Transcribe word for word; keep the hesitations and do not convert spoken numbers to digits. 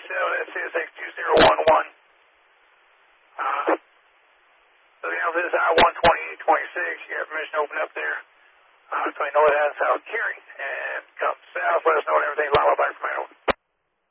seven, that's C S X two zero one one. Uh, so the answer is I one twenty-eight twenty-six. You have permission to open up there. Uh, between north and south Curie. And come south, let us know when everything's lined up by command.